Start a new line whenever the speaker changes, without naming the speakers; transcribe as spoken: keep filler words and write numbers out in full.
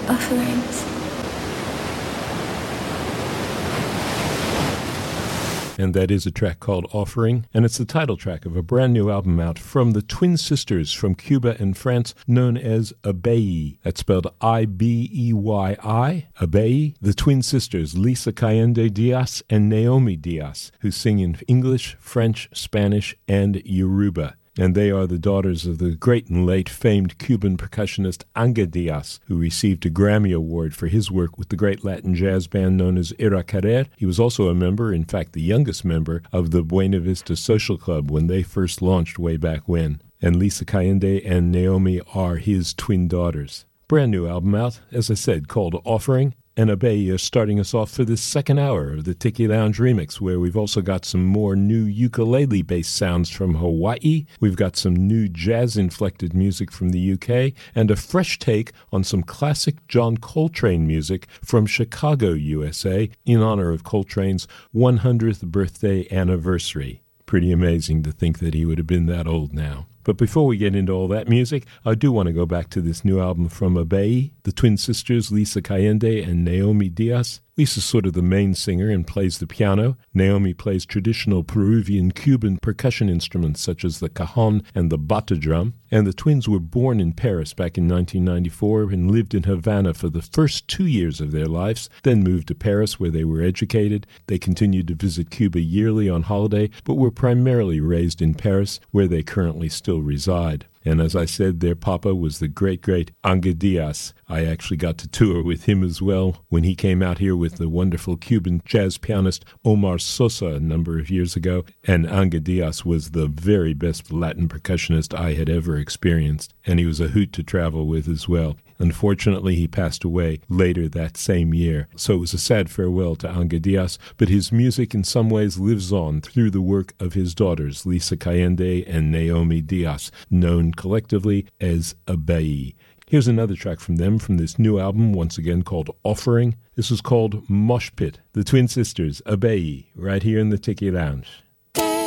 offerings.
And that is a track called Offering, and it's the title track of a brand new album out from the twin sisters from Cuba and France known as Abey. That's spelled I B E Y I, Abey. The twin sisters, Lisa Callende Diaz and Naomi Diaz, who sing in English, French, Spanish, and Yoruba. And they are the daughters of the great and late famed Cuban percussionist Anga Diaz, who received a Grammy Award for his work with the great Latin jazz band known as Ira Carrer. He was also a member, in fact the youngest member, of the Buena Vista Social Club when they first launched way back when. And Lisa Callende and Naomi are his twin daughters. Brand new album out, as I said, called Offering. And Abey is starting us off for this second hour of the Tiki Lounge Remix, where we've also got some more new ukulele-based sounds from Hawaii. We've got some new jazz-inflected music from the U K, and a fresh take on some classic John Coltrane music from Chicago, U S A, in honor of Coltrane's one hundredth birthday anniversary. Pretty amazing to think that he would have been that old now. But before we get into all that music, I do want to go back to this new album from Abey, the twin sisters Lisa Callende and Naomi Diaz. Lisa's sort of the main singer and plays the piano. Naomi plays traditional Peruvian Cuban percussion instruments such as the cajon and the bata drum. And the twins were born in Paris back in nineteen ninety-four and lived in Havana for the first two years of their lives, then moved to Paris where they were educated. They continued to visit Cuba yearly on holiday, but were primarily raised in Paris, where they currently still reside. And as I said, their papa was the great, great Anga Diaz. I actually got to tour with him as well when he came out here with the wonderful Cuban jazz pianist Omar Sosa a number of years ago. And Anga Diaz was the very best Latin percussionist I had ever experienced. And he was a hoot to travel with as well. Unfortunately, he passed away later that same year, so it was a sad farewell to Anga Diaz, but his music in some ways lives on through the work of his daughters, Lisa Callende and Naomi Diaz, known collectively as Abey. Here's another track from them from this new album, once again called Offering. This is called Mosh Pit, the twin sisters, Abey, right here in the Tiki Lounge.